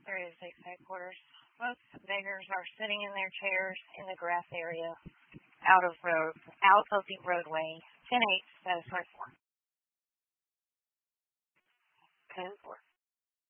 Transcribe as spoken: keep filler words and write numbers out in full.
There is six headquarters. Most beggars are sitting in their chairs in the grass area, out of road, out of the roadway. Ten eight, status report. Ten four.